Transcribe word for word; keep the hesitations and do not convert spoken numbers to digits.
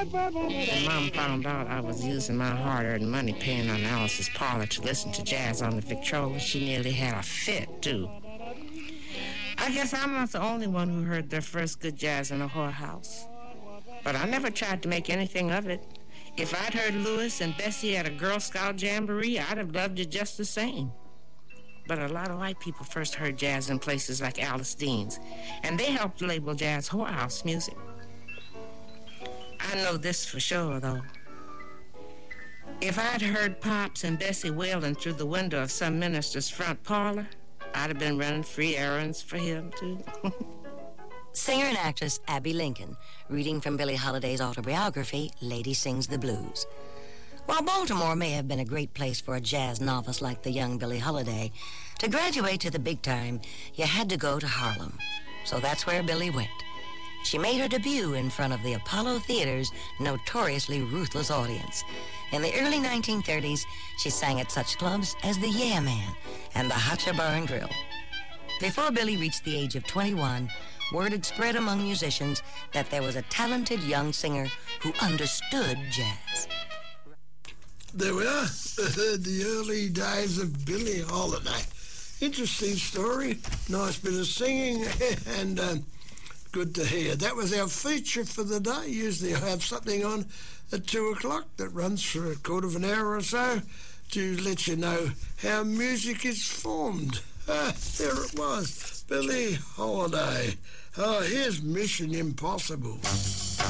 When Mom found out I was using my hard-earned money paying on Alice's parlor to listen to jazz on the Victrola, she nearly had a fit, too. I guess I'm not the only one who heard their first good jazz in a whorehouse. But I never tried to make anything of it. If I'd heard Louis and Bessie at a Girl Scout jamboree, I'd have loved it just the same. But a lot of white people first heard jazz in places like Alice Dean's, and they helped label jazz whorehouse music. I know this for sure, though. If I'd heard Pops and Bessie wailing through the window of some minister's front parlor, I'd have been running free errands for him, too. Singer and actress Abby Lincoln, reading from Billie Holiday's autobiography, Lady Sings the Blues. While Baltimore may have been a great place for a jazz novice like the young Billie Holiday, to graduate to the big time, you had to go to Harlem. So that's where Billie went. She made her debut in front of the Apollo Theater's notoriously ruthless audience. In the early nineteen thirties, she sang at such clubs as the Yeah Man and the Hacha Bar and Grill. Before Billie reached the age of twenty-one, word had spread among musicians that there was a talented young singer who understood jazz. There we are, the early days of Billie Holiday. Interesting story, nice bit of singing, and um, good to hear. That was our feature for the day. Usually I have something on at two o'clock that runs for a quarter of an hour or so to let you know how music is formed. Ah, there it was, Billie Holiday. Oh, here's Mission Impossible.